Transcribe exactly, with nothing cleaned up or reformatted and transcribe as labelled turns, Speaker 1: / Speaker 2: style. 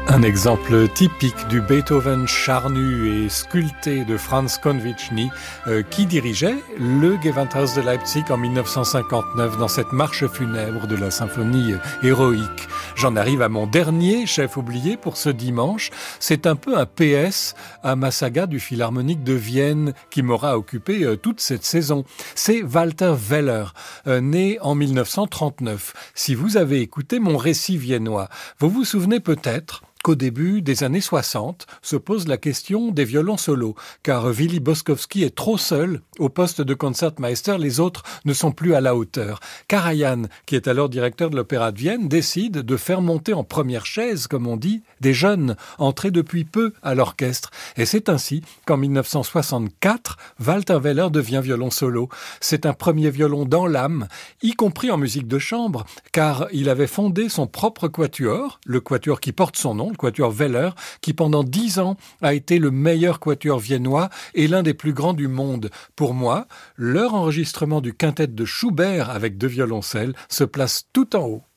Speaker 1: Un exemple typique du Beethoven charnu et sculpté de Franz Konvichny, euh, qui dirigeait le Gewandhaus de Leipzig en mille neuf cent cinquante-neuf dans cette marche funèbre de la symphonie héroïque. J'en arrive à mon dernier chef oublié pour ce dimanche. C'est un peu un P S à ma saga du Philharmonique de Vienne qui m'aura occupé euh, toute cette saison. C'est Walter Weller, euh, né en mille neuf cent trente-neuf. Si vous avez écouté mon récit viennois, vous vous souvenez peut-être qu'au début des années soixante se pose la question des violons solos, car Willy Boskowski est trop seul au poste de Concertmeister, les autres ne sont plus à la hauteur. Karajan, qui est alors directeur de l'Opéra de Vienne, décide de faire monter en première chaise, comme on dit, des jeunes entrés depuis peu à l'orchestre. Et c'est ainsi qu'en mille neuf cent soixante-quatre, Walter Weller devient violon solo. C'est un premier violon dans l'âme, y compris en musique de chambre, car il avait fondé son propre quatuor, le quatuor qui porte son nom, le quatuor Weller, qui pendant dix ans a été le meilleur quatuor viennois et l'un des plus grands du monde. Pour moi, leur enregistrement du quintet de Schubert avec deux violoncelles se place tout en haut.